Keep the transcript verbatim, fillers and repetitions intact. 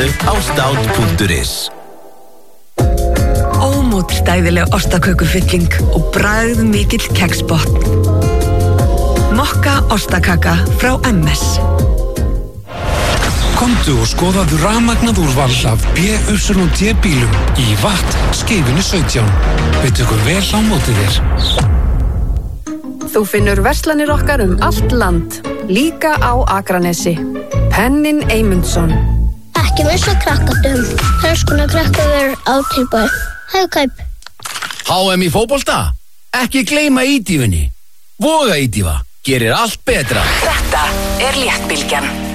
Kíktu á stát punktur is. Ómótstæðileg ostakökufylling og bragð mikill keksbotn. Mokka ostakaka frá M S. Komdu og skoðaðu rafmagnað úrval af B Y D bílum í Watt Skeifunni sautján. Veitu ykkur vel á móti þér. Þú finnur verslanir okkar um allt land, líka á Akranesi. Pennin Eymundsson. Ekki missa krakkadum. Hvers konar krakkaður á tilboð. Hagkaup. H M í fótbolta? Ekki gleyma ídýfunni. Voga ídýfa. Gerir allt betra. Þetta er Léttbylgjan.